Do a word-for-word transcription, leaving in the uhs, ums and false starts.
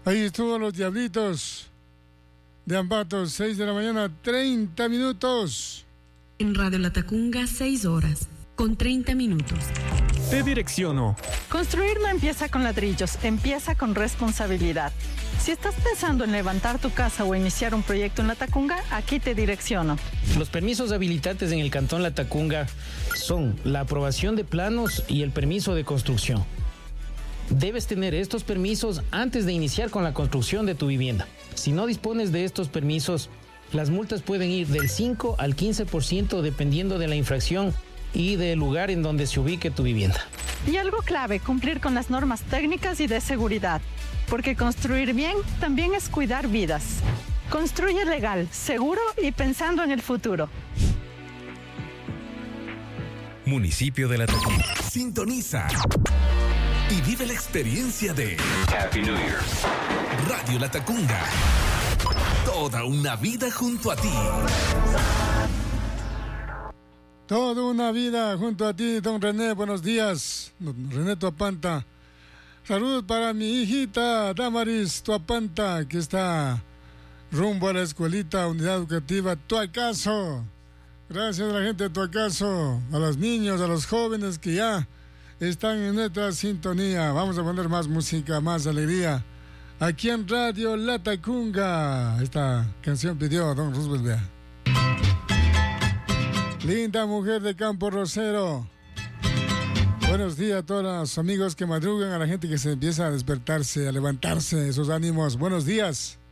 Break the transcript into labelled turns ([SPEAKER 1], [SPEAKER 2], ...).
[SPEAKER 1] Ahí estuvo los Diablitos de Ambato, seis de la mañana, treinta minutos.
[SPEAKER 2] En Radio Latacunga, seis horas, con treinta minutos.
[SPEAKER 3] Te direcciono.
[SPEAKER 4] Construir no empieza con ladrillos, empieza con responsabilidad. Si estás pensando en levantar tu casa o iniciar un proyecto en Latacunga, aquí te direcciono.
[SPEAKER 5] Los permisos habilitantes en el Cantón Latacunga son la aprobación de planos y el permiso de construcción. Debes tener estos permisos antes de iniciar con la construcción de tu vivienda. Si no dispones de estos permisos, las multas pueden ir del cinco al quince por ciento dependiendo de la infracción y del lugar en donde se ubique tu vivienda.
[SPEAKER 4] Y algo clave, cumplir con las normas técnicas y de seguridad, porque construir bien también es cuidar vidas. Construye legal, seguro y pensando en el futuro.
[SPEAKER 6] Municipio de Latacunga. Sintoniza y vive la experiencia de Happy New Year. Radio Latacunga. Toda una vida junto a ti.
[SPEAKER 1] Toda una vida junto a ti, don René, buenos días. Don René Tuapanta. Saludos para mi hijita Damaris Tuapanta, que está rumbo a la escuelita Unidad Educativa Tuacaso. Gracias a la gente de Tuacaso, a los niños, a los jóvenes que ya están en nuestra sintonía. Vamos a poner más música, más alegría. Aquí en Radio Latacunga. Esta canción pidió don Roosevelt, vea. Linda mujer de Campo Rosero. Buenos días a todos los amigos que madrugan, a la gente que se empieza a despertarse, a levantarse, esos ánimos. Buenos días.